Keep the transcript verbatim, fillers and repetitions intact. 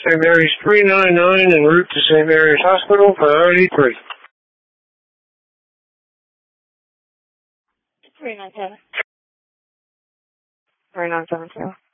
Saint Mary's three nine nine en route to Saint Mary's Hospital, priority three. three nine seven. three nine seven two.